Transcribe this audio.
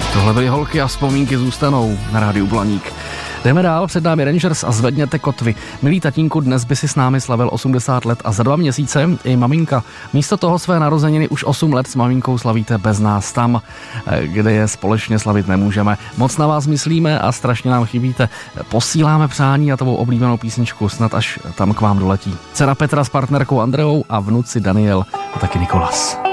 Tohle byly holky a vzpomínky zůstanou na rádiu Blaník. Jdeme dál, před námi Rangers a Zvedněte kotvy. Milý tatínku, dnes by si s námi slavil 80 let a za 2 měsíce i maminka. Místo toho své narozeniny už 8 let s maminkou slavíte bez nás tam, kde je společně slavit nemůžeme. Moc na vás myslíme a strašně nám chybíte. Posíláme přání a tvou oblíbenou písničku, snad až tam k vám doletí. Dcera Petra s partnerkou Andreou a vnuci Daniel a taky Nikolas.